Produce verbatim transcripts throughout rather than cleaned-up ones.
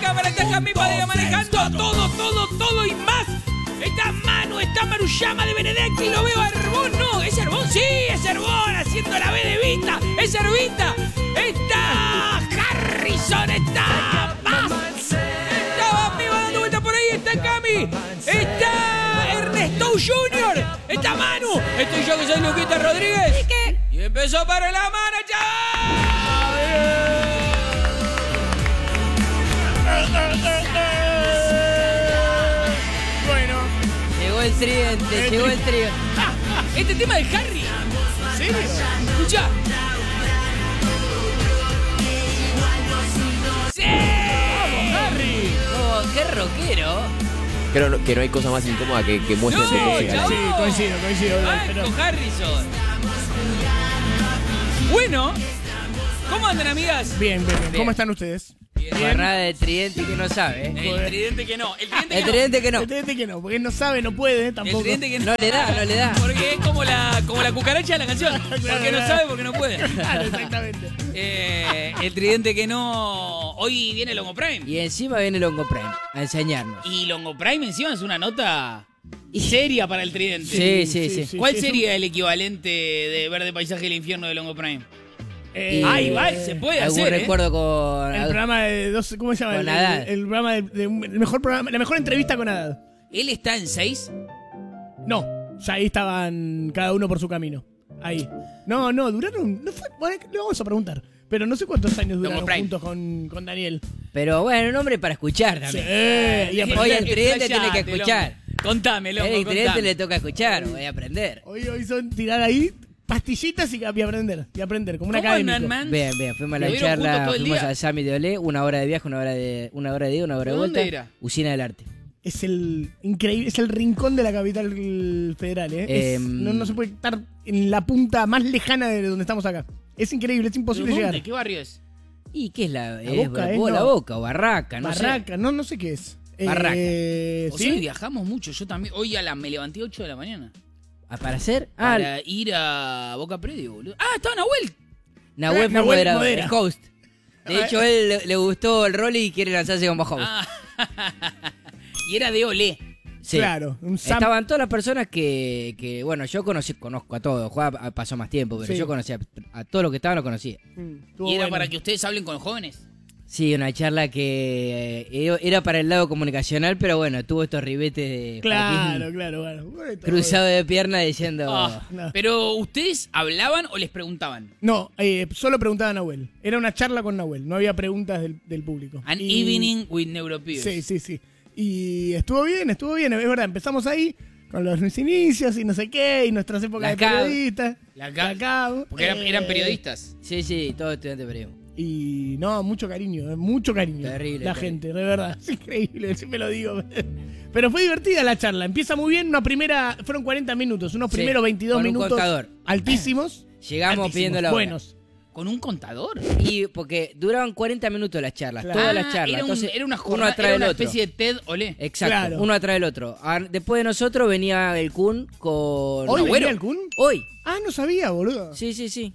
cámara, está Cami Padilla manejando todo, todo, todo y más. Está Manu, está Maruyama de Benedetti, lo veo a Herbón, no, es Herbón, sí, es Herbón, haciendo la B de Vita, es Herbita, está Harrison, está Más, está Bambi, va dando vueltas por ahí, está Cami, está Ernesto Junior, está Manu, estoy yo que soy Luquita Rodríguez. ¿Y qué? Y empezó para la mano, chaval. Llegó el tridente, llegó el tridente. Ah, este tema de Harry. ¿Sí? Escucha. ¡Sí! ¡Vamos, Harry! Oh, qué rockero. Creo no- que no hay cosa más incómoda que, que muestren No, tu música. chabón. Sí, coincido, coincido. Pero... Marco Harrison. Bueno, ¿cómo andan, amigas? Bien, bien, bien. Bien. ¿Cómo están ustedes? Bien. Barrada de tridente que no sabe. ¿eh? El tridente que no. El tridente El que tridente que no. El tridente que no, porque él no sabe, no puede, no. tampoco. El tridente que no. No le da, no le da. Porque es como la, como la cucaracha de la canción. Porque no claro. sabe, porque no puede. Claro, exactamente. Eh, el tridente que no. Hoy viene Longo Prime. Y encima viene Longo Prime a enseñarnos. Y Longo Prime encima es una nota seria para el tridente. Sí, sí, sí. sí. ¿Cuál es sería el equivalente de Verde Paisaje del Infierno de Longo Prime? Eh, Ay, va, se puede ¿Algún hacer, ¿eh? recuerdo con... El programa de dos, ¿cómo se llama? Con el, Haddad. el, el programa de, de un- el mejor programa, la mejor entrevista con Haddad. ¿Él está en seis? No, ya ahí estaban cada uno por su camino. Ahí. No, no, duraron. No fue, bueno, le vamos a preguntar. Pero no sé cuántos años Longo duraron Prime. juntos con, con Daniel. Pero bueno, un hombre para escuchar Sí, también. y Eh, aprender. Oye, el tridente explayate, tiene que escuchar. Longo. Contame, Longo, El tridente contame. le toca escuchar, voy a aprender. Hoy, hoy son tirar ahí pastillitas y, y aprender. Y aprender, como un ¿Cómo académico. andan, man? Bien, bien, fuimos a la ¿Estuvieron juntos charla, todo el fuimos día? al Sami de Olé, una hora de viaje, una hora de una hora de ida, una hora de ¿De vuelta. dónde era? Usina del Arte. Es el increíble, es el rincón de la capital federal, ¿eh? Es- Em. no, no se puede estar en la punta más lejana de donde estamos acá. Es increíble, es imposible ¿Dónde? llegar. ¿Qué barrio es? ¿Y qué es la, La es Boca, Bar- ¿eh? la No. Boca o Barraca? No Barraca, no, no sé qué es. Barraca. Eh, O ¿sí? sea, viajamos mucho. Yo también. Hoy a la, me levanté ocho de la mañana. sé. ¿Ah, ¿Para hacer? Ah, Para ir a Boca Predio, boludo. Ah, estaba Nahuel. Nahuel fue Nahuel moderador, modera. el host. De hecho, él le, le gustó el rol y quiere lanzarse como host. Ah. Y era de Olé. Sí. Claro, un Sam- Estaban todas las personas que, que bueno, yo conocí, conozco a todos. Juan pasó más tiempo, pero Sí. yo conocía a todos los que estaban, los conocía. Mm, estuvo Y era bueno. para que ustedes hablen con jóvenes. Sí, una charla que eh, era para el lado comunicacional, pero bueno, tuvo estos ribetes de Claro, Joaquín claro, bueno. Bueno, todo cruzado de pierna diciendo... Ah, no. Pero ¿ustedes hablaban o les preguntaban? bien. No, eh, solo preguntaba a Nahuel. Era una charla con Nahuel, no había preguntas del, del público. An Y- evening with Neuropeers. Sí, sí, sí. Y estuvo bien, estuvo bien, es verdad. Empezamos ahí con los mis inicios y no sé qué, y nuestras épocas La de cab. periodistas. La cab. cab. Porque eran, Eh, eran periodistas. Sí, sí, todo estudiante de periodismo. Y no, mucho cariño, eh, mucho cariño. Terrible, La terrible. gente, de verdad. Es increíble, siempre lo digo. Pero fue divertida la charla. Empieza muy bien, una primera, fueron cuarenta minutos, unos Sí, primeros veintidós con un minutos contador. altísimos. Llegamos altísimos, pidiendo la hora. buenos. ¿Con un contador? Y porque duraban cuarenta minutos las charlas, Claro. todas Ah, las charlas. Era, un- Entonces, era una uno jornada, atrás era del una otro. especie de TED Olé. Exacto, Claro. uno atrás del otro. Ah, Después de nosotros venía el Kun con... ¿Hoy Agüero. venía el Kun? Hoy. Ah, no sabía, boludo. Sí, sí, sí.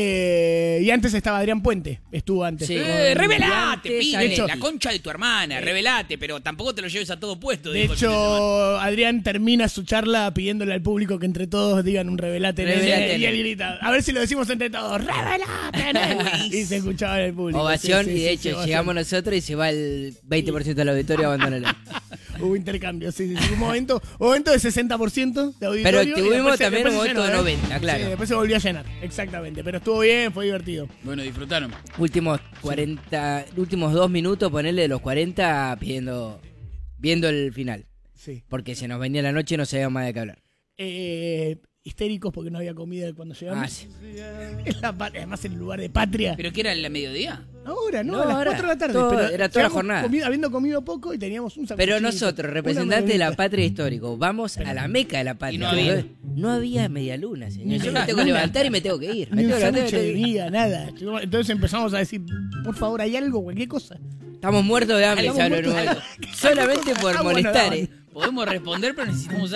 Eh, y antes estaba Adrián Puente, estuvo antes. Sí. Eh, Con- revelate, antes, pibe, de hecho- la concha de tu hermana, revelate, pero tampoco te lo lleves a todo puesto. De dijo el fin de semana. hecho, Adrián termina su charla pidiéndole al público que entre todos digan un revelate, nene, Revelate, y él nene. grita, a ver si lo decimos entre todos, revelate, nene. Y se escuchaba en el público. Ovación Sí, sí, y de sí, hecho sí, ovación. llegamos nosotros y se va el veinte por ciento del auditorio a abandonarlo. Hubo intercambio, sí, sí, sí. Un momento, un momento de sesenta por ciento de auditorio. Pero y tuvimos después se- también después un se momento de llenó, ¿eh? noventa, claro. Sí, después se volvió a llenar, exactamente. Pero estuvo bien, fue divertido. Bueno, disfrutaron. Últimos cuarenta, últimos dos minutos, ponerle de los cuarenta pidiendo, viendo el final. Sí. Porque se nos venía la noche y no sabíamos más de qué hablar. Eh, histéricos porque no había comida cuando llegamos. Ah, sí. Es la pa- además en el lugar de patria. ¿Pero qué era el mediodía? Ahora, no, No, a las ahora, cuatro de la tarde. todo- pero era toda la llegamos jornada. comi- habiendo comido poco y teníamos un Pero sanguchito, nosotros, una representantes de la merenita. patria histórico, vamos a la meca de la patria. Y no había. No había media luna, señor. Ni Yo una me tengo que luna. levantar y me tengo que ir. Me Ni un tengo que levantar y me sándwich de tengo que ir. miga, nada. Entonces empezamos a decir, por favor, hay algo, cualquier cosa. Estamos muertos de hambre, Estamos se habló en un muertos de momento. Solamente por Agua no molestar, daban. eh. Podemos responder, pero necesitamos algo.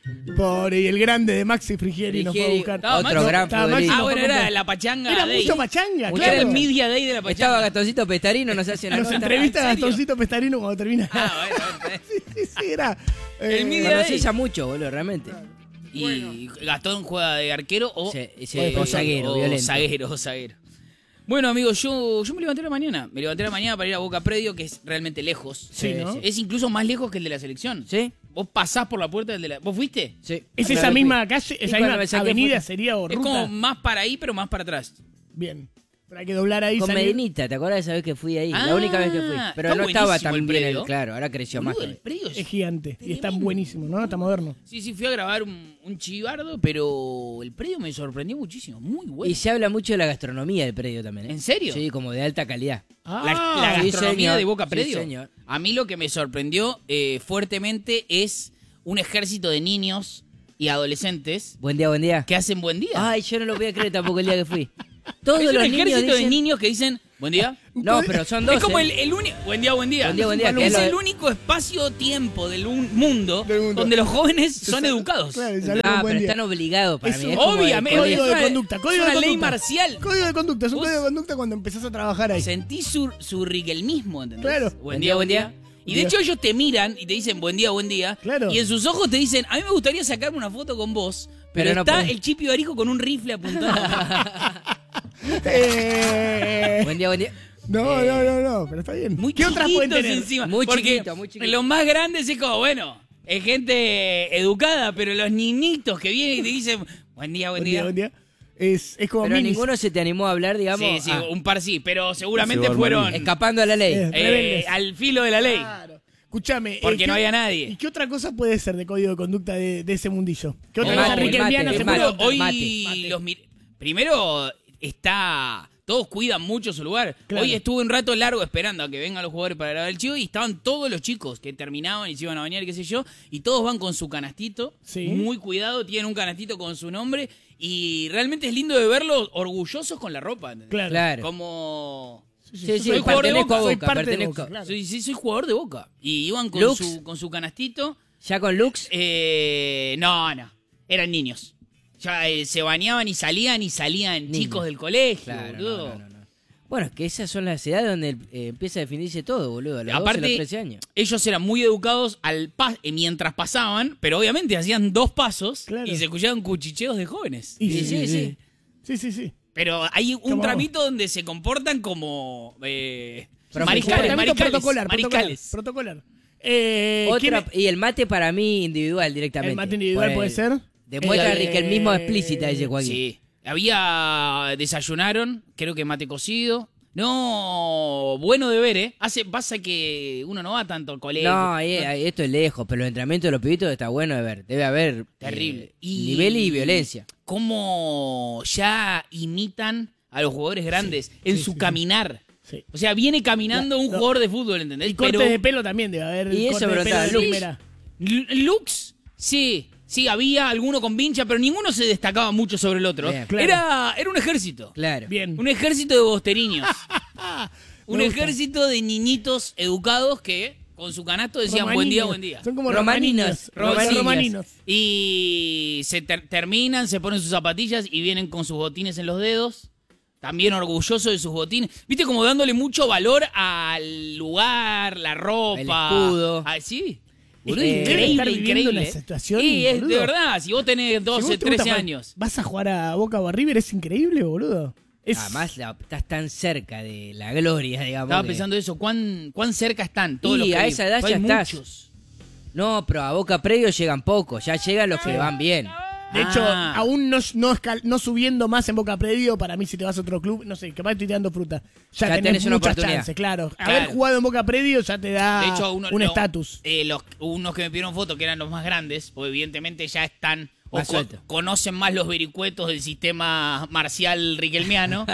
Pobre, y el grande de Maxi Frigieri nos fue a Frigieri, buscar. Estaba otro Maxi- gran estaba Maxi, futbolista. Ah, nos bueno, fue a era buscar. la pachanga Era Day. mucho pachanga, Era claro. el Media Day de la Estaba pachanga. Gastoncito Pestarino, nos hace una Nos nota. entrevista a ¿En serio? Gastoncito Pestarino cuando termina. Ah, bueno, bueno. sí, sí, era. El eh, Media Conocés Day. a mucho, boludo, realmente. Y Gastón juega de arquero o, Sí, sí, eh, o zaguero, o violento. zaguero, o zaguero. Bueno, amigos, yo, yo me levanté a la mañana. Me levanté a la mañana para ir a Boca Predio, que es realmente lejos. Sí, ¿no? Es incluso más lejos que el de la selección. ¿Sí? Vos pasás por la puerta del de la... ¿Vos fuiste? Sí. Es Una esa vez misma fui. calle, Y esa cuando misma me saqué avenida foto- sería o Es ruta. como más para ahí, pero más para atrás. Bien. Pero hay que doblar ahí. Con salir. Medinita, ¿te acuerdas de esa vez que fui ahí? Ah, la única vez que fui. Pero está no estaba buenísimo tan el bien, predio. el- claro, ahora creció más. Boludo, el todavía. predio es- Es gigante. Y está Tremendo. buenísimo, ¿no? Está moderno. Sí, sí, fui a grabar un, un chivardo, pero el predio me sorprendió muchísimo. Muy bueno. Y se habla mucho de la gastronomía del predio también. ¿eh? ¿En serio? Sí, como de alta calidad. La, Ah, la sí, gastronomía señor. de Boca Sí, Predio. señor. A mí lo que me sorprendió eh, fuertemente es un ejército de niños y adolescentes Buen día, buen día. que hacen buen día. Ay, yo no lo voy a creer tampoco el día que fui. Todos es un los ejército niños de dicen- niños que dicen buen día. No, pero son dos. Es como ¿eh? el, el único. Buen día, buen día. Buen día, buen día, Es, que es lo de- el único espacio-tiempo del un- mundo, Del mundo. donde los jóvenes son educados. Claro, ya Ah, buen pero día. están obligados para Es mí. un- Es como de Obviamente. Código es de una- conducta, es código de una ley conducta. marcial. Código de conducta, es un Vos- código de conducta cuando empezás a trabajar ahí. Sentí su, su riquelmismo, ¿entendés? Claro. Buen día, buen día. Y de Día. hecho ellos te miran y te dicen buen día, buen día. Claro. Y en sus ojos te dicen, a mí me gustaría sacarme una foto con vos, pero, Pero no está podés. el Chipi Barijo con un rifle apuntado. Eh, Buen día, buen día. no, no, no, no, pero está bien. Muy ¿Qué otras pueden chiquitos tener? encima. Muy Porque chiquito, muy chiquito. los más grandes es como, bueno, es gente educada, pero los niñitos que vienen y te dicen buen día, buen, Buen día, día. buen día. Es, es como Pero minis. ninguno se te animó a hablar, digamos, Sí, sí, ah, un par sí, pero seguramente Se va fueron escapando a la ley. Eh, eh, rebeldes. al filo de la ley. Claro. Escúchame. Porque eh, no ¿qué- había nadie. ¿Y qué otra cosa puede ser de código de conducta de, de ese mundillo? ¿Qué otra El cosa mate, el riquelmiana mate, se el puede mate. adoptar? Hoy Mate. Mate. los mir- primero está todos cuidan mucho su lugar. Claro. Hoy estuve un rato largo esperando a que vengan los jugadores para grabar el chivo y estaban todos los chicos que terminaban y se iban a bañar y qué sé yo, y todos van con su canastito, Sí. muy cuidado, tienen un canastito con su nombre y realmente es lindo de verlos orgullosos con la ropa. ¿entendés? Claro. Claro. Como Sí, soy sí, jugador de pertenezco a Boca, soy Boca, parte de pertenezco. Boca, claro. soy, sí, soy jugador de Boca. Y iban con Lux. su con su canastito. Ya con Lux, Eh, no, no. Eran niños. Ya eh, se bañaban y salían y salían Niños. chicos del colegio, claro, boludo. no, no, no, no. Bueno, es que esas son las edades donde eh, empieza a definirse todo, boludo. A los Aparte, doce, a los trece años. ellos eran muy educados al pa- eh, mientras pasaban, pero obviamente hacían dos pasos Claro. y se escuchaban cuchicheos de jóvenes. Y Sí, sí, sí. Sí, sí, sí. Pero hay un Como- tramito donde se comportan como eh, Profesionales. mariscales, Comportamiento mariscales, protocolar, mariscales. protocolar. Protocolar. Eh, Otra, ¿quién- y el mate para mí individual directamente. ¿El mate individual Por puede ser? Demuestra Eh, que el mismo explícita, dice Joaquín. Sí. Había desayunaron, creo que mate cocido. No, bueno de ver, ¿eh? Hace, pasa que uno no va tanto al colegio. No, eh, eh, esto es lejos, pero los entrenamientos de los pibitos está bueno de ver. Debe haber Terrible. eh, Y- nivel y violencia. Cómo ya imitan a los jugadores grandes en sí, su sí, caminar. Sí. O sea, viene caminando La- un no. jugador de fútbol, ¿entendés? Y corte Pero de pelo también debe haber. Y eso corte de pelo preguntaba, de Lux. primera. L- Lux, sí, sí, había alguno con vincha, pero ninguno se destacaba mucho sobre el otro. Bien. Claro. Era, era un ejército. Claro. Bien. Un ejército de bosteriños. un Me gusta. ejército de niñitos educados que con su canasto decían buen día, Romaninos. buen día. Son como Romaninos. romaninos. Romaninos. Romaninos. Y se ter- terminan, se ponen sus zapatillas y vienen con sus botines en los dedos. También orgullosos de sus botines. Viste, como dándole mucho valor al lugar, la ropa. El escudo. Ah, sí. Es Boludo, que debe increíble, estar viviendo increíble. una situación, Y es de boludo. verdad, si vos tenés Si vos doce, te gusta trece jugar- años. Vas a jugar a Boca o a River, es increíble, boludo. Es, Además, la- estás tan cerca de la gloria, digamos. Estaba que- pensando eso, ¿cuán, cuán cerca están todos Y los que a hay? esa edad Hay ya estás. muchos. No, pero a Boca Predio llegan pocos. Ya llegan los que van bien. de hecho, Ah. aún no, no, escal- no subiendo más en Boca Predio, para mí si te vas a otro club, no sé, capaz estoy tirando fruta. Ya, Ya tenés, tenés una muchas oportunidad. chances, claro. Claro. Haber jugado en Boca Predio ya te da De hecho, uno, un lo- estatus. eh, los, unos que me pidieron foto, que eran los más grandes, pues evidentemente ya están o Más co- suelto. conocen más los vericuetos del sistema marcial riquelmiano.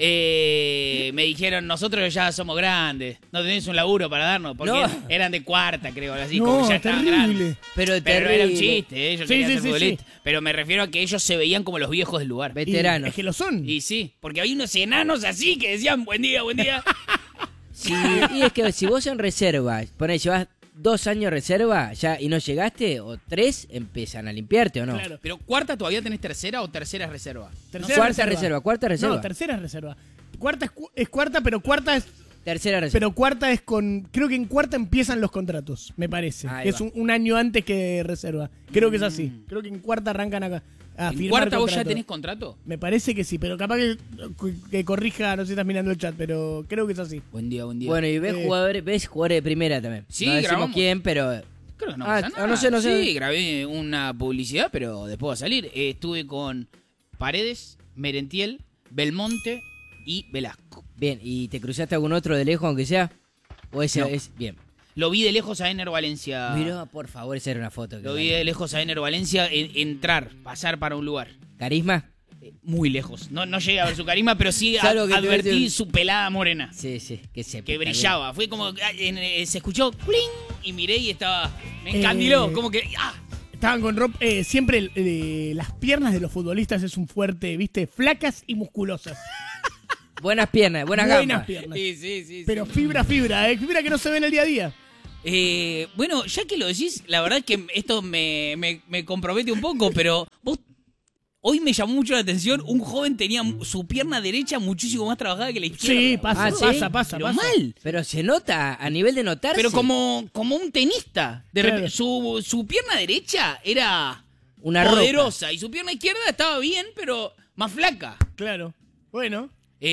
eh, me dijeron, nosotros ya somos grandes, no tenés un laburo para darnos, porque No. eran de cuarta, creo, así, No, como ya estaban terrible. grandes. Pero Pero terrible. era un chiste, eh, ellos Sí, querían sí, ser sí, futbolistas. Pero me refiero a que ellos se veían como los viejos del lugar. Y Veteranos. es que lo son. Y sí, porque hay unos enanos así que decían buen día, buen día. Sí, y es que si vos en reserva, ponés, llevas dos años reserva ya y no llegaste, o tres, empiezan a limpiarte o no. Claro. Pero cuarta todavía tenés tercera o tercera es reserva. Tercera cuarta reserva, cuarta reserva. No, tercera es reserva. Cuarta es, cu- es cuarta, pero cuarta es Tercera reserva. pero cuarta es con creo que en cuarta empiezan los contratos, me parece. Ahí Es va. un, un año antes que reserva. Creo que es así. Creo que en cuarta arrancan a, a ¿En firmar cuarta vos ya contrato. tenés contrato? Me parece que sí, pero capaz que, que corrija, no sé si estás mirando el chat, pero creo que es así. Buen día, buen día. Bueno, y ves Eh. jugadores, ves jugadores de primera también. Sí, no decimos grabamos. quién, pero Creo que no Ah, pasa ah, nada. no sé, no sé. Sí, grabé una publicidad, pero después va a salir. Eh, estuve con Paredes, Merentiel, Belmonte y Velasco. bien, ¿y te cruzaste algún otro de lejos aunque sea? ¿O ese No. es bien? Lo vi de lejos a Ener Valencia. Mirá, por favor, esa era una foto. que Lo vi vale. de lejos a Ener Valencia en- entrar, pasar para un lugar. ¿Carisma? Eh, Muy lejos. No, no llegué a ver su carisma, pero sí a- Claro que te advertí ves el- su pelada morena. Sí, sí, que se Que brillaba. Fue como. ah, en- eh, se escuchó ¡cling! Y miré y estaba. Me encandiló. Eh, Como que. ¡Ah! Estaban con ropa. eh, siempre eh, las piernas de los futbolistas es un fuerte, ¿viste? Flacas y musculosas. Buenas piernas, buenas Buenas gambas. piernas. Sí, sí, sí. Pero sí. fibra, fibra, ¿eh? Fibra que no se ve en el día a día. Eh, bueno, ya que lo decís, la verdad es que esto me, me, me compromete un poco, pero vos. Hoy me llamó mucho la atención, un joven tenía su pierna derecha muchísimo más trabajada que la izquierda. Sí, pasa, Ah, ¿sí? pasa, pasa, Pero pasa. mal. Pero se nota a nivel de notarse. Pero como, como un tenista. De Claro. repente, su, su pierna derecha era Una poderosa y su pierna izquierda estaba bien, pero más flaca. Claro. Bueno.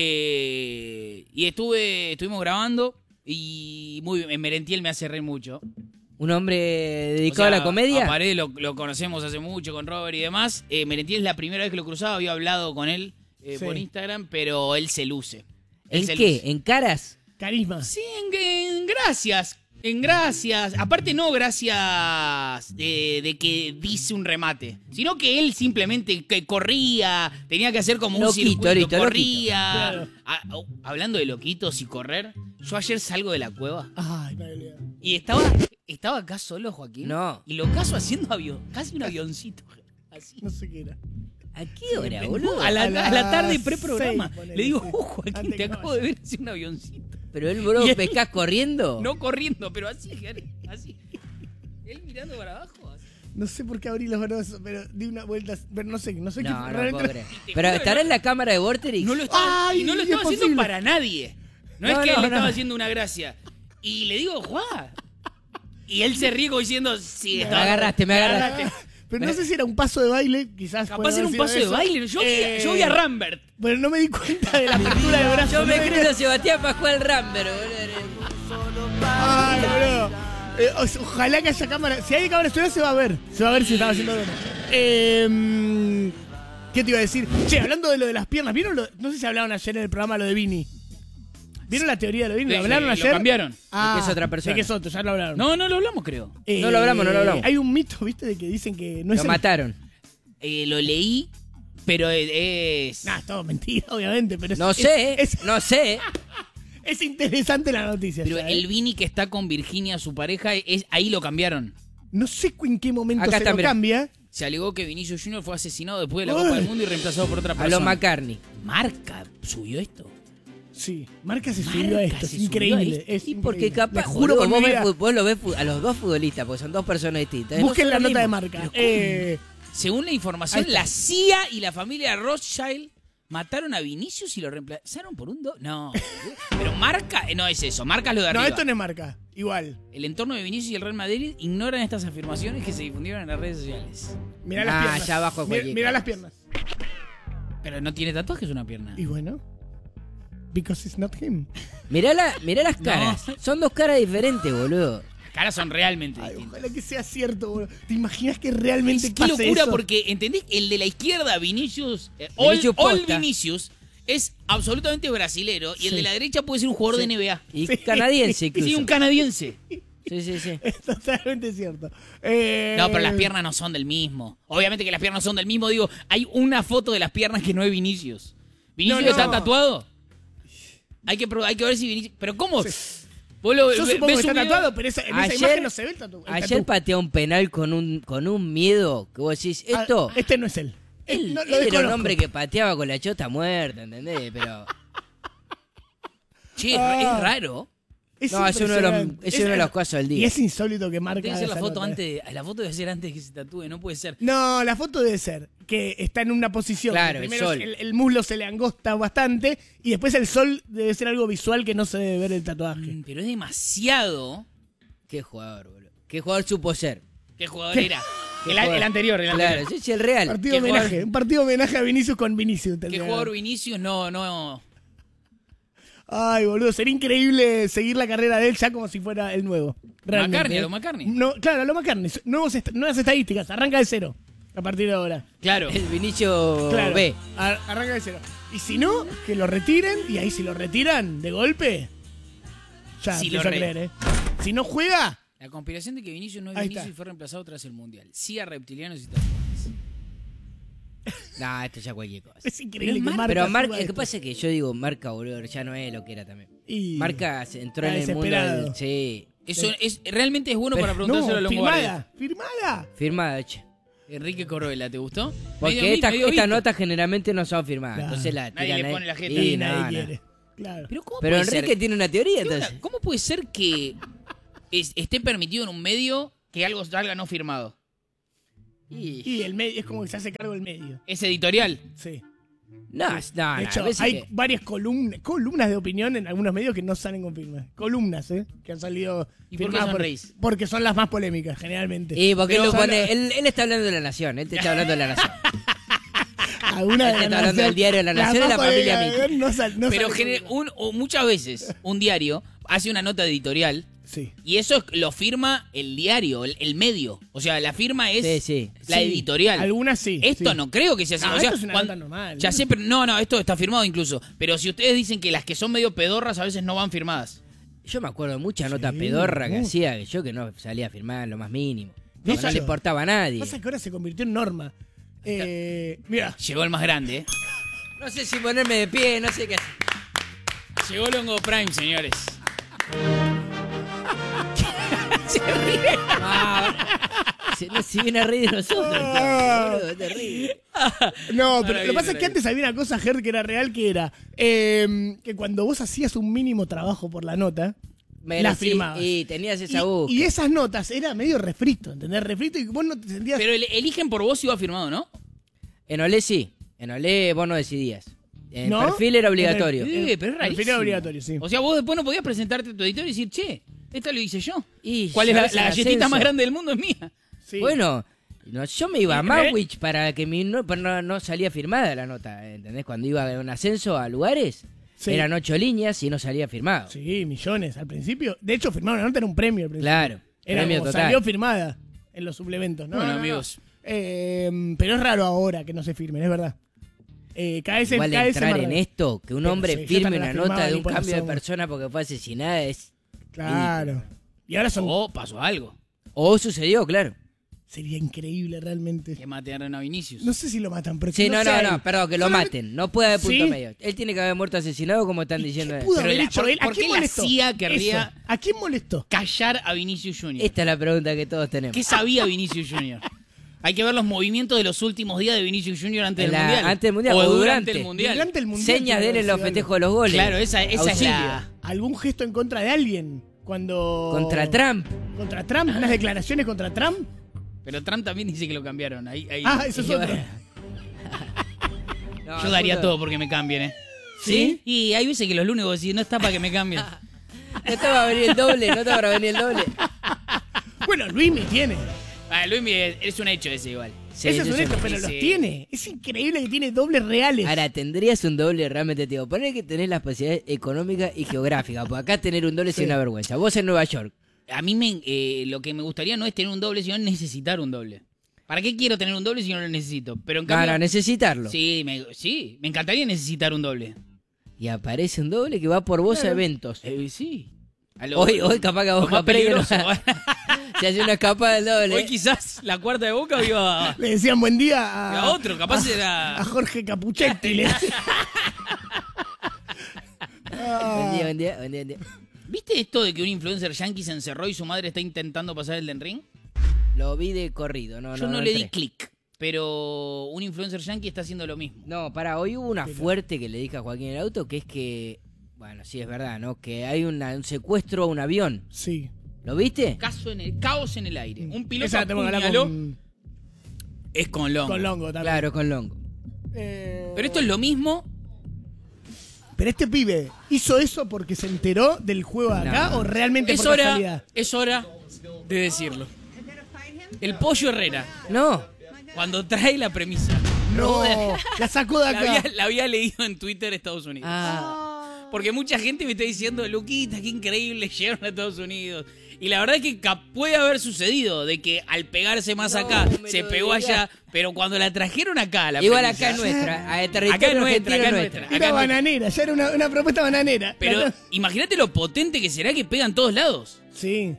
Eh, y estuve, estuvimos grabando y muy bien, en Merentiel me hace reír mucho. Un hombre dedicado O sea, a la comedia. A Paredes lo, lo conocemos hace mucho con Robert y demás. Eh, Merentiel es la primera vez que lo cruzaba, había hablado con él eh, Sí. por Instagram, pero él se luce. Él ¿En se qué? luce. ¿En caras? Carisma. Sí, en, en gracias. En gracias. Aparte no gracias de, de que dice un remate, sino que él simplemente que corría, tenía que hacer como un Loquito, circuito, loquito, corría. Claro. Ah, oh, hablando de loquitos y correr, yo ayer salgo de la cueva Ay, me olvidé. y estaba, estaba acá solo, Joaquín. No. Y lo caso haciendo avión, casi un avioncito. Así. No sé qué era. ¿A qué hora, boludo? A la, A a la tarde las pre-programa. seis, ponele, Le digo, sí. oh, Joaquín, Antes te que acabo vaya. de ver hacer un avioncito. Pero él, bro, Y él- pescás corriendo. No corriendo, pero así, así. Él mirando para abajo. Así. No sé por qué abrí los brazos, pero di una vuelta. Pero no sé, no sé qué. No, no realmente- puedo creer. te Pero juro, estará no- en la cámara de Vorterix. No lo estaba, Ay, y no lo es estaba haciendo posible. para nadie. No, No, es que no, él no. estaba haciendo una gracia. Y le digo, Juá. Y él se ríe como diciendo, sí, Me estaba. agarraste, me agarraste. Pero no sé si era un paso de baile, quizás. Capaz puede era haber un sido paso de eso. baile. Yo, vi, Eh, yo vi a Rambert. Pero no me di cuenta de la apertura de brazos. Yo me no creo Sebastián Pascual Ramber, boludo. Ay, boludo. Eh, o- ojalá que haya cámara. Si hay cámara estudiada, se va a ver. Se va a ver si estaba haciendo algo. Eh, ¿Qué te iba a decir? Che, hablando de lo de las piernas, ¿vieron lo- no sé si hablaron ayer en el programa lo de Vini. ¿Vieron la teoría de lo de Vini? ¿Lo Sí, hablaron lo ayer? cambiaron. Ah, De que es otra persona. De que es otro, ya lo hablaron. No, no lo hablamos, creo. Eh, No lo hablamos, no lo hablamos. Hay un mito, ¿viste? De que dicen que no es Lo el- mataron. Eh, lo leí, pero es. Nah, es todo mentira, obviamente, pero es, No es- sé, Es, no sé. es interesante la noticia. Pero ya, ¿eh? el Vini que está con Virginia, su pareja, es, ahí lo cambiaron. No sé en qué momento Acá se está, lo mirá. cambia. Se alegó que Vinicius Junior fue asesinado después de la Uy. Copa del Mundo y reemplazado por otra A persona. lo McCartney. Marca subió esto. Sí, Marca se Marca subió a esto, se es subió increíble. a esto. Es Y porque increíble. capaz, Les juro boludo, por mi vos, ves, vida. fu- vos lo ves fu- a los dos futbolistas, porque son dos personas distintas. No Busquen son la lo nota de mismo. Marca. Eh, Según la información, Ahí está. la C I A y la familia Rothschild mataron a Vinicius y lo reemplazaron por un do... No. Pero Marca... eh, No es eso. Marca es lo de no, arriba. esto no es Marca. Igual. El entorno de Vinicius y el Real Madrid ignoran estas afirmaciones que se difundieron en las redes sociales. Mirá Ah, las piernas. ya abajo Mirá, cualquier mirá cosa. las piernas. Pero no tiene tatuajes una pierna. Y bueno. Because it's not him. Mirá, la, mirá las caras. Son dos caras diferentes, boludo. Las caras son realmente Ay, distintas. ojalá que sea cierto, boludo. ¿Te imaginas que realmente Es, qué pase locura eso? porque, ¿entendés? El de la izquierda, Vinicius, eh, all, Vinicius all posta. Vinicius, es absolutamente brasilero y el Sí. de la derecha puede ser un jugador de N B A. Y Sí. canadiense incluso. Sí, un canadiense. Sí, sí, sí. Es totalmente cierto. Eh, No, pero las piernas no son del mismo. Obviamente que las piernas son del mismo. Digo, hay una foto de las piernas que no es Vinicius. ¿Vinicius No, no. está tatuado? Hay que, probar- hay que ver si Vinicius... ¿Pero cómo? Vos lo- Yo ve- supongo ves que está un video- tatuado, pero esa, en esa Ayer- imagen no se ve el tatu. el Ayer tatú. pateó un penal con un, con un miedo que vos decís, Ah, esto... este no es él. Él, No, él lo era un desconozco. hombre que pateaba con la chota muerta, ¿entendés? Pero... Che, es- Ah. es raro. Es No, es uno de los, impresionante. es uno de los casos del Y día. es insólito que marca. Debe ser la esa foto nota, antes. La foto debe ser antes que se tatúe, no puede ser. No, la foto debe ser que está en una posición. Claro, que el primero sol. El, el muslo se le angosta bastante y después el sol debe ser algo visual que no se debe ver el tatuaje. Mm, Pero es demasiado. Qué jugador, boludo. Qué jugador supo ser. ¿Qué jugador era? Qué El, jugador- el anterior, el Claro, anterior. sí, sí, el Real. Partido ¿Qué homenaje, jugador? un partido homenaje a Vinicius con Vinicius. ¿Qué tendría. jugador Vinicius? No, no. Ay, boludo, sería increíble seguir la carrera de él ya como si fuera el nuevo. Realmente, McCartney, ¿eh? a lo McCartney. No, claro, a lo McCartney. Nuevos est- nuevas estadísticas, arranca de cero a partir de ahora. Claro. El Vinicio Claro, B. ar- arranca de cero. Y si no, que lo retiren, y ahí si lo retiran de golpe, ya Si empiezo lo a re- creer, ¿eh? Si no juega, La conspiración de que Vinicius no es Ahí Vinicius está. y fue reemplazado tras el Mundial. Sí a reptilianos y tatuajes. Nah, esto ya cualquier cosa. es increíble Pero que Mar- Marca Pero Marca, suba lo que esto. pasa es que yo digo, Marca, boludo, ya no es lo que era también. Y- Marca se entró Está en el mundo desesperado. del... Sí. Eso es, realmente es bueno Pero para preguntárselo a No, los Longobardi. firmada, firmada. Firmada, che. Enrique Corruela, ¿te gustó? Porque Medio- estas medio estas visto. notas generalmente no son firmadas. Claro. Entonces la Nadie tiran le ahí. pone la jeta. Sí, Y no, nadie no. quiere. Claro. Pero ¿cómo Pero puede Enrique ser? tiene una teoría, ¿Qué onda? entonces. ¿Cómo puede ser que es- esté permitido en un medio que algo salga no firmado? Y- Y el medio es como que se hace cargo el medio. Es editorial. Sí. No, no, De no, hecho, a veces hay que- varias columnas, columnas de opinión en algunos medios que no salen con firmas. Columnas, ¿eh? Que han salido ¿Y por qué firmadas sonreís? porque son las más polémicas, generalmente. Y porque él Pero lo son- pone, él, él está hablando de la nación, él te está hablando de la nación. Alguna de Este la está hablando Nación, del diario de la las Nación y más la familia polémicas, Mickey. no sal- no Pero sale gener- con- un, o muchas veces un diario hace una nota editorial Sí. y eso es- lo firma el diario, el, el medio. O sea, la firma es Sí, sí. la Sí, editorial. Algunas sí. Esto sí. no creo que sea así. No, o sea, esto es una cuan- nota normal. Ya sé, pero no, no, esto está firmado incluso. Pero si ustedes dicen que las que son medio pedorras a veces no van firmadas. Yo me acuerdo de mucha Sí, nota pedorra que mucho. hía que yo que no salía a firmar lo más mínimo. De No, no hecho, le importaba a nadie. Pasa que ahora se convirtió en norma. Eh, mira, Llegó el más grande, ¿eh? No sé si ponerme de pie, no sé qué hacer. Llegó Longo Prime, señores. Se ríe. Ah, se, no, si viene a reír de nosotros, Ah. boludo, es terrible. no, Ahora pero lo viene, que pasa es ahora que antes había una cosa, Ger, que era real, que era eh, que cuando vos hacías un mínimo trabajo por la nota, Me la sí, firmabas. Y tenías Y, esa búsqueda. y esas notas era medio refrito, ¿entendés? Refrito y vos no te sentías... Pero el- eligen por vos si va firmado, ¿no? En Olé sí. En Olé vos no decidías. En ¿No? perfil era obligatorio. En el- Eh, pero es en perfil era rarísimo. obligatorio, sí. O sea, vos después no podías presentarte a tu editor y decir, che, esta lo hice yo. Y ¿Cuál es la, sabés la el galletita ascenso. más grande del mundo? Es mía. Sí. Bueno, no, yo me iba a ¿Eh? Mawich para que mi no, pero no, no salía firmada la nota, ¿entendés? Cuando iba a un ascenso a lugares, Sí. eran ocho líneas y no salía firmado. Sí, millones al principio. De hecho, firmaron una nota, era un premio al principio. Claro, Era premio como total. salió firmada en los suplementos, ¿no? Bueno, No, no, amigos. no. Eh, pero es raro ahora que no se firmen, es verdad. Eh, cada vez, Igual cada vez es entrar más en raro. esto, que un Pero hombre sí, yo firme también una la nota firmaba de ni un por cambio de asomo. persona porque fue asesinada es... Claro. Y ahora son... O pasó algo. O sucedió, claro. Sería increíble realmente. Que maten a Vinicius. No sé si lo matan, pero Sí, que no, sea no, él. no, perdón, que lo Solamente- maten. No puede haber punto ¿Sí? medio. Él tiene que haber muerto asesinado como están diciendo. ¿Qué pudo Pero haber la- hecho ¿por- él? ¿A por quién qué la molestó? C I A querría- Eso. ¿A quién molestó? Callar a Vinicius Junior. Esta es la pregunta que todos tenemos. ¿Qué sabía Vinicius Junior? Hay que ver los movimientos de los últimos días de Vinicius Junior antes En del la- Mundial. antes del Mundial, O o durante durante. el Mundial. Durante el mundial. Señas de tiene él en que los haber sido festejos de los goles. Claro, esa, esa es Auxilio. la... algo. Algún gesto en contra de alguien. Cuando. Contra Trump. Contra Trump. Unas declaraciones contra Trump. Pero Trump también dice que lo cambiaron. Ahí, ahí. Ah, eso es Y otro. bueno. No, Yo daría punto- todo porque me cambien, ¿eh? ¿Sí? Y hay veces que los lunes vos decís, no está para que me cambien. No te va a venir el doble, no te va a venir el doble. Bueno, Luismi tiene. Ah, Luis Miguel, es un hecho ese igual. Sí, Ese es sí, un sí. hecho, pero sí. los tiene. Es increíble que tiene dobles reales. Ahora, tendrías un doble realmente, tío. Poner que tenés las posibilidades económicas y geográficas. Porque acá tener un doble Sí. es una vergüenza. Vos en Nueva York. A mí me, eh, lo que me gustaría no es tener un doble, sino necesitar un doble. ¿Para qué quiero tener un doble si no lo necesito? Pero en No, cambio, no, necesitarlo. sí, me, sí, me encantaría necesitar un doble. Y aparece un doble que va por vos a Claro. eventos. Eh, sí. A lo- Hoy, hoy capaz que a lo Boca más Previa no- peligroso. se hace una escapada del doble. Hoy quizás la cuarta de Boca iba a, Le decían buen día a, a otro, capaz a, era... a Jorge Capuchetti. le decían. Buen día, buen día, buen día, buen día. ¿Viste esto de que un influencer yankee se encerró y su madre está intentando pasar el Den Ring? Lo vi de corrido. No, Yo no, no, no le di entré. clic, pero un influencer yankee está haciendo lo mismo. No, para, hoy hubo una fuerte que le dije a Joaquín en el auto, que es que Bueno, sí, es verdad, ¿no? Que hay una, un secuestro a un avión. Sí. ¿Lo viste? Caso en el, caos en el aire. Un piloto Esa la tengo que hablar apuñaló. con, Es con Longo. con Longo también. Claro, con Longo. Eh, Pero esto es lo mismo. Pero este pibe, ¿hizo eso porque se enteró del juego de acá No. o realmente Es por hora, casualidad? es hora de decirlo. El Pollo Herrera, No. cuando trae la premisa. No, la sacó de La acá. había, la había leído en Twitter Estados Unidos. Ah. Porque mucha gente me está diciendo, Luquita, qué increíble, llegaron a Estados Unidos. Y la verdad es que ca- puede haber sucedido de que al pegarse más No, acá, me se lo pegó digas. allá, pero cuando la trajeron acá, la Igual premisa- acá es nuestra. A territorio Acá es nuestra, argentino acá es nuestra. nuestra. Era acá- bananera, ya era una, una propuesta bananera. Pero imagínate lo potente que será que pega en todos lados. Sí.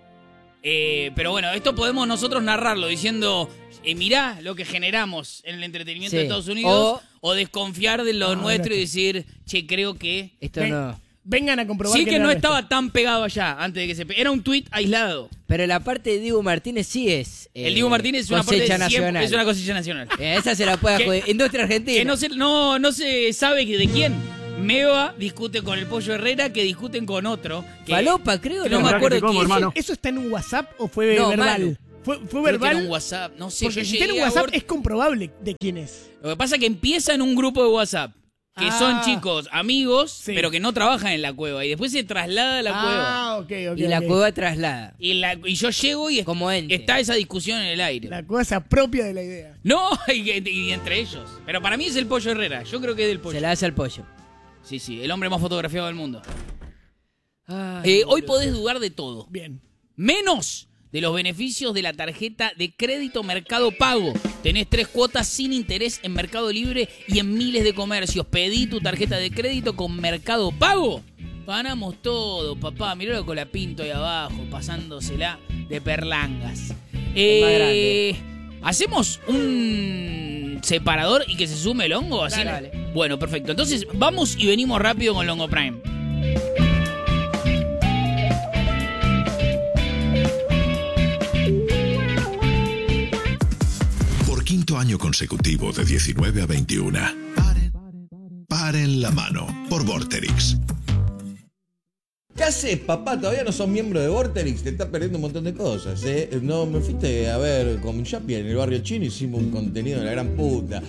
Eh, pero bueno, esto podemos nosotros narrarlo diciendo, eh, mirá lo que generamos en el entretenimiento Sí. de Estados Unidos, o, O- desconfiar de lo No, nuestro no, y decir, che, creo que... Ven- Esto no. Vengan a comprobar Sí que era no nuestro. estaba tan pegado allá antes de que se pe- Era un tuit aislado. Pero la parte de Diego Martínez sí es. eh, El Diego Martínez es una parte de cosecha siempre- nacional. es una cosecha nacional. Eh, esa se la puede Que- joder. Industria Argentina. Que no se, no, no se sabe que de quién. Meva discute con el Pollo Herrera, que discuten con otro. Que, Falopa, creo. que no me Tendrá que acuerdo te como, quién. hermano. ¿Eso está en un WhatsApp o fue No, verbal? Manu. ¿Fue, fue Creo que verbal? era un WhatsApp. No sé, Porque yo si está en un llegué a WhatsApp Word- es comprobable de quién es. Lo que pasa es que empieza en un grupo de WhatsApp. Que Ah. son chicos, amigos, Sí. pero que no trabajan en la cueva. Y después se traslada a la cueva. Ah, ok, ok. Y la ok. cueva traslada. Y, la- y yo llego y es- Como ente. está esa discusión en el aire. La cueva se apropia de la idea. No, y, y entre ellos. Pero para mí es el Pollo Herrera. Yo creo que es del Pollo. Se la hace al pollo. Sí, sí, el hombre más fotografiado del mundo. Ay, Eh, hoy boludo. podés dudar de todo. Bien. Menos de los beneficios de la tarjeta de crédito Mercado Pago. Tenés tres cuotas sin interés en Mercado Libre y en miles de comercios. Pedí tu tarjeta de crédito con Mercado Pago. Ganamos todo, papá. Mirá con la pinto ahí abajo, pasándosela de perlangas. Eh, ¿Hacemos un separador y que se sume el hongo? Así. Dale. Bueno, perfecto. Entonces vamos y venimos rápido con Longo Prime. Por quinto año consecutivo de diecinueve a veintiuno. Paren, paren la mano por Vorterix. ¿Qué haces, papá? Todavía no sos miembro de Vorterix, te estás perdiendo un montón de cosas, ¿eh? No, me fuiste a ver con Chapi en el barrio chino, hicimos un contenido de la gran puta.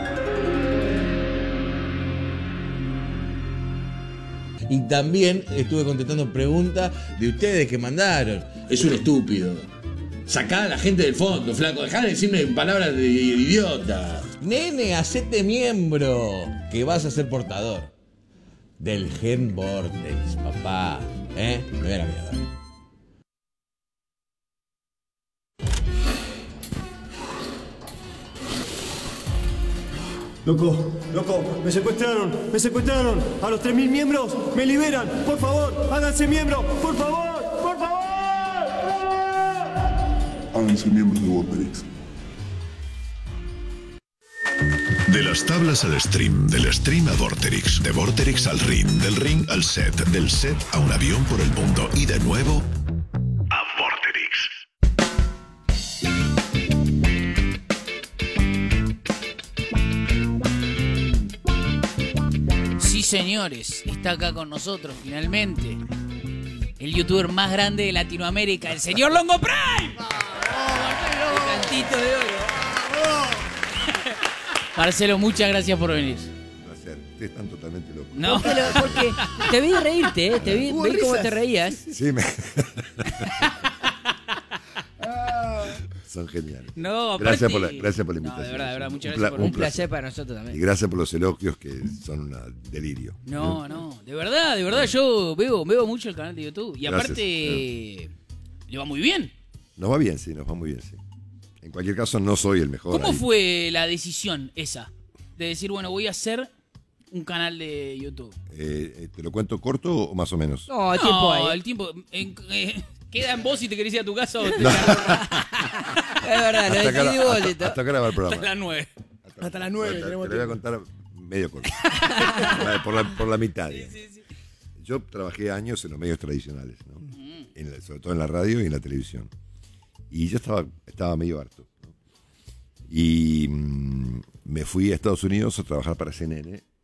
Y también estuve contestando preguntas de ustedes que mandaron. Es un estúpido. Sacá a la gente del fondo, flaco. Dejá de decirme palabras de idiota. Nene, hacete miembro, que vas a ser portador del gen Vortex, papá. ¿Eh? Me voy a la mierda. Loco, loco, me secuestraron, me secuestraron. A los tres mil miembros, me liberan. Por favor, háganse miembros. Por favor, por favor. Háganse miembros de Vorterix. De las tablas al stream, del stream a Vorterix, de Vorterix al ring, del ring al set, del set a un avión por el mundo y de nuevo a Vorterix. Sí, señores, está acá con nosotros finalmente el youtuber más grande de Latinoamérica, el señor Longo Prime. El cantito de oro. Marcelo, muchas gracias por venir. Gracias, ustedes están totalmente locos. No, Porque, lo- porque te vi reírte, ¿eh? Te vi, Hubo vi cómo risas. te reías. Sí, me... Son geniales. no, aparte- Gracias por la, gracias por la No, invitación. de verdad, de verdad, Un muchas pla- gracias por Un venir. placer para nosotros Y también. gracias por los elogios que son un delirio. No, no, de verdad, de verdad, yo veo, veo mucho el canal de YouTube y Gracias. aparte le va muy bien. Nos va bien, sí, nos va muy bien, sí. En cualquier caso, no soy el mejor. ¿Cómo ahí. fue la decisión esa? De decir, bueno, voy a hacer un canal de YouTube. Eh, eh, ¿Te lo cuento corto o más o menos? No, el No, tiempo hay. el tiempo. en- eh, queda en vos si te querés ir a tu casa o te Es verdad, lo Hasta acá, decidí la- vos, hasta- Lito. hasta acá va el hasta programa. las nueve. Hasta las nueve Te, te tenemos lo voy a tiempo. contar medio corto. por, la, por la mitad. digamos. Yo trabajé años en los medios tradicionales, ¿no? En la- sobre todo en la radio y en la televisión. Y yo estaba, estaba medio harto, ¿no? Y mm, me fui a Estados Unidos a trabajar para C N N.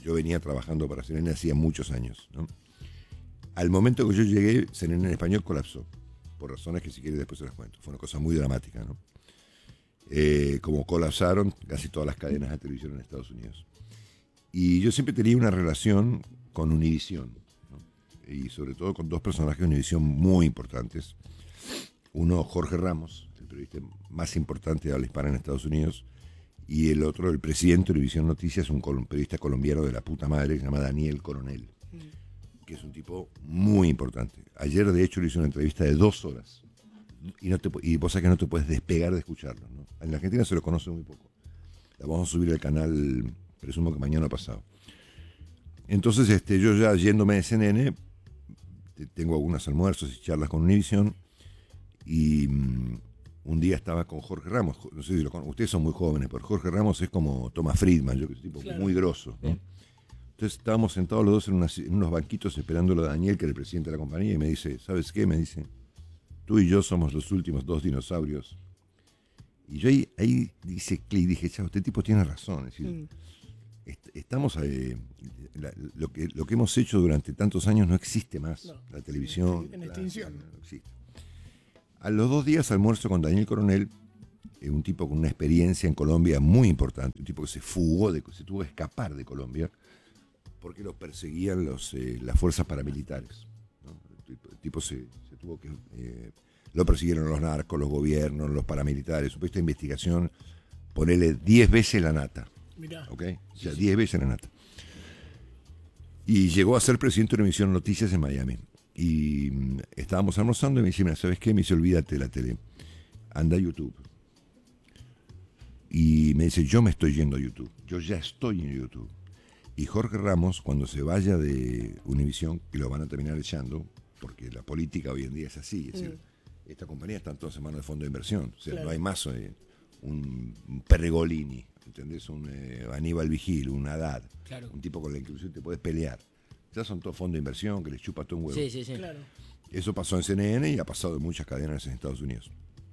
yo venía trabajando para C N N hacía muchos años, ¿no? Al momento que yo llegué, C N N en español colapsó, por razones que si quieres después se las cuento. Fue una cosa muy dramática, ¿no? Eh, como colapsaron casi todas las cadenas de televisión en Estados Unidos. Y yo siempre tenía una relación con Univisión, ¿no? Y sobre todo con dos personajes de Univisión muy importantes. Uno, Jorge Ramos, el periodista más importante de habla hispana en Estados Unidos, y el otro, el presidente de Univisión Noticias, un col- periodista colombiano de la puta madre que se llama Daniel Coronel, que es un tipo muy importante. Ayer, de hecho, le hice una entrevista de dos horas. Y, no te, y vos sabés que no te puedes despegar de escucharlo, ¿no? En la Argentina se lo conoce muy poco. La vamos a subir al canal, presumo que mañana pasado. Entonces, este, yo ya yéndome de C N N, tengo algunos almuerzos y charlas con Univision, y um, un día estaba con Jorge Ramos. No sé si lo conocen, ustedes son muy jóvenes, pero Jorge Ramos es como Thomas Friedman, yo que soy tipo claro. muy grosso, ¿no? Entonces estábamos sentados los dos en, unas, en unos banquitos esperándolo a Daniel, que era el presidente de la compañía, y me dice, ¿sabes qué? Me dice, tú y yo somos los últimos dos dinosaurios. Y yo ahí, ahí dice, y dije, chao, este tipo tiene razón. Es decir, mm. est- estamos, eh, la, lo, que, lo que hemos hecho durante tantos años no existe más. No, la televisión. En extinción. La, no existe. A los dos días almuerzo con Daniel Coronel, eh, un tipo con una experiencia en Colombia muy importante, un tipo que se fugó, de, se tuvo que escapar de Colombia, porque los perseguían los, eh, las fuerzas paramilitares, ¿no? El tipo, el tipo se, se tuvo que... Eh, lo persiguieron los narcos, los gobiernos, los paramilitares. Supo esta investigación, ponele diez veces la nata. Mirá. ¿Ok? O sea, diez veces la nata. Y llegó a ser presidente de Univisión Noticias en Miami. Y mm, estábamos almorzando y me dice, mira, ¿sabes qué? Me dice, olvídate de la tele. Anda a YouTube. Y me dice, yo me estoy yendo a YouTube. Yo ya estoy en YouTube. Y Jorge Ramos, cuando se vaya de Univisión, que lo van a terminar echando, porque la política hoy en día es así, es decir, mm. esta compañía está todas en manos de fondo de inversión. O sea, claro. no hay más eh, un, un Pergolini, ¿entendés? Un eh, Aníbal Vigil, un Haddad, claro. un tipo con la inclusión te puedes pelear. Ya son todos fondos de inversión que les chupa todo un huevo. Sí, sí, sí. Claro. Eso pasó en C N N y ha pasado en muchas cadenas en Estados Unidos.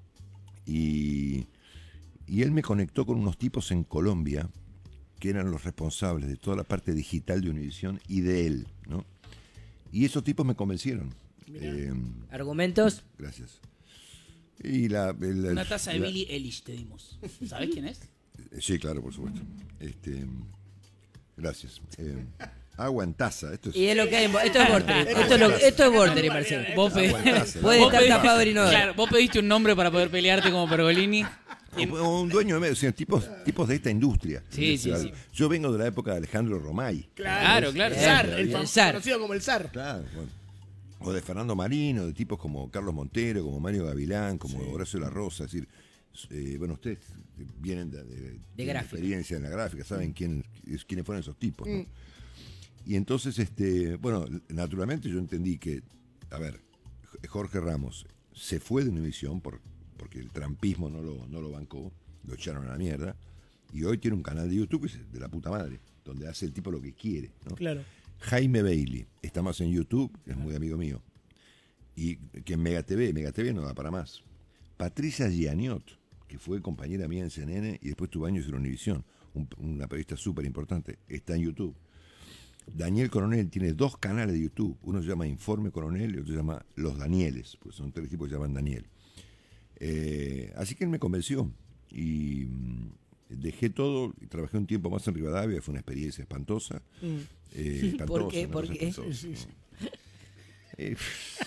Y, y él me conectó con unos tipos en Colombia que eran los responsables de toda la parte digital de Univisión y de él, ¿no? Y esos tipos me convencieron. Eh, ¿Argumentos? Gracias. Y la, el, Una taza de la, Billie Eilish te dimos. ¿Sabés quién es? Sí, claro, por supuesto. Este, gracias. Eh, agua en taza. Esto es, y es lo que hay. Esto es Vorterix. Esto, lo, esto es Vorterix, Marcelo. Vos pedí, puede vos estar pedí, tapado el inodoro. Claro, vos pediste un nombre para poder pelearte como Pergolini. O un dueño de medio, o sea, tipos, tipos de esta industria. Sí, sí, sí. Yo vengo de la época de Alejandro Romay. Claro, claro. El zar, el, el zar. Conocido como el zar. Claro, bueno. O de Fernando Marino, de tipos como Carlos Montero, como Mario Gavilán, como sí. Horacio La Rosa. Es decir, eh, bueno, ustedes vienen de, de, de, de experiencia en la gráfica, saben quién, quiénes fueron esos tipos, ¿no? Mm. Y entonces, este, bueno, naturalmente yo entendí que, a ver, Jorge Ramos se fue de Univisión por porque el trampismo no lo, no lo bancó, lo echaron a la mierda, y hoy tiene un canal de YouTube que es de la puta madre, donde hace el tipo lo que quiere, ¿no? Claro. Jaime Bailey está más en YouTube, que es muy amigo mío, y que en Mega T V, Mega T V no da para más. Patricia Gianiot, que fue compañera mía en C N N y después tuvo años en Univisión, un, una periodista súper importante, está en YouTube. Daniel Coronel tiene dos canales de YouTube, uno se llama Informe Coronel y otro se llama Los Danieles, pues son tres tipos que se llaman Daniel. Eh, así que él me convenció y mm, dejé todo y trabajé un tiempo más en Rivadavia, fue una experiencia espantosa. Mm. Eh, espantosa ¿Por qué? ¿Por qué? Sí, sí. Eh,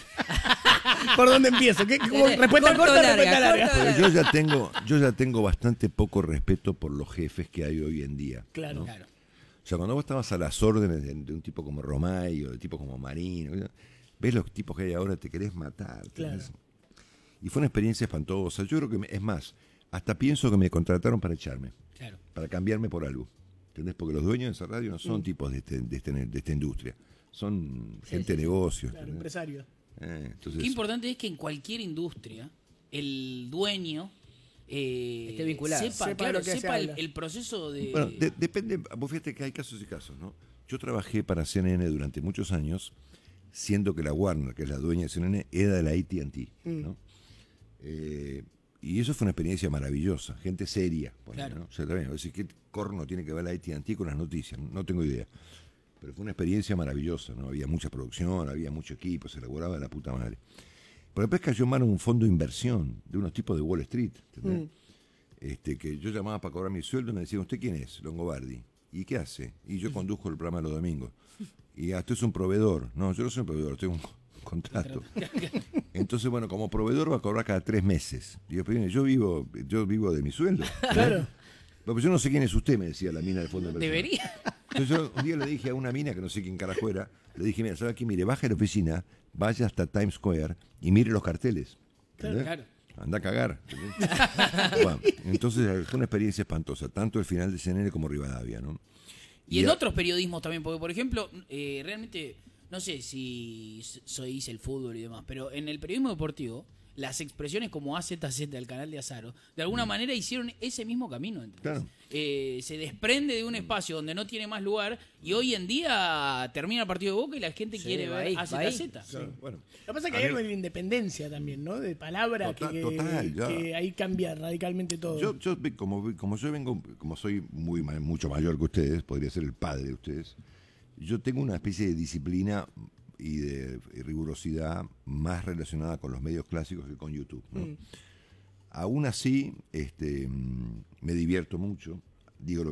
¿Por dónde empiezo? ¿Qué, cómo, respuesta corta, corta larga, respuesta larga. Pero yo ya tengo, yo ya tengo bastante poco respeto por los jefes que hay hoy en día. Claro, ¿no? claro. O sea, cuando vos estabas a las órdenes de, de un tipo como Romay o de tipo como Marino, ves los tipos que hay ahora, te querés matar. Claro. Y fue una experiencia espantosa. Yo creo que, me, es más, hasta pienso que me contrataron para echarme. Claro. Para cambiarme por algo. ¿Entendés? Porque los dueños de esa radio no son mm. tipos de, este, de, este, de esta industria. Son sí, gente sí, de negocios. Claro, empresarios. Eh, entonces, Qué importante es que en cualquier industria el dueño eh, esté vinculado. Sepa, sepa, claro, lo que sepa el, el proceso de... Bueno, de, depende. Vos fíjate que hay casos y casos, ¿no? Yo trabajé para C N N durante muchos años, siendo que la Warner, que es la dueña de C N N, era de la A T and T, ¿no? Mm. Eh, Y eso fue una experiencia maravillosa, gente seria. Ponele, Claro. ¿no? O sea, también, decir, ¿qué corno tiene que ver la A T and T con las noticias? No tengo idea. Pero fue una experiencia maravillosa, ¿no? Había mucha producción, había mucho equipo, se elaboraba de la puta madre. Pero después cayó en mano un fondo de inversión de unos tipos de Wall Street, ¿entendés? Mm. Este, que yo llamaba para cobrar mi sueldo y me decían, ¿usted quién es? Longobardi. ¿Y qué hace? Y yo conduzco el programa los domingos. Y ah, usted es un proveedor. No, yo no soy un proveedor, tengo un contrato. Entonces, bueno, como proveedor va a cobrar cada tres meses. Digo, pero yo vivo, yo vivo de mi sueldo. Claro. Pero yo no sé quién es usted, me decía la mina del fondo de inversión. Debería. Entonces yo un día le dije a una mina que no sé quién carajo era, le dije, mira, ¿sabe qué? Mire, baje a la oficina, vaya hasta Times Square y mire los carteles. ¿Entendés? Claro. Anda a cagar. Bueno, entonces fue una experiencia espantosa, tanto el final de C N N como Rivadavia, ¿no? Y, y en a... otros periodismos también, porque por ejemplo, eh, realmente, no sé si sois el fútbol y demás, pero en el periodismo deportivo, las expresiones como A Z Z, el canal de Azaro, de alguna mm. manera hicieron ese mismo camino. Claro. Eh, se desprende de un espacio donde no tiene más lugar y hoy en día termina el partido de Boca y la gente sí, quiere ver A Z Z. Sí. Claro, bueno. Lo que pasa es que hay algo de la independencia también, ¿no? De palabra total, que, total, que ahí cambia radicalmente todo. Yo, yo como, como yo vengo, como soy muy mucho mayor que ustedes, podría ser el padre de ustedes, yo tengo una especie de disciplina y de rigurosidad más relacionada con los medios clásicos que con YouTube, ¿no? Mm. Aún así, este, me divierto mucho, digo lo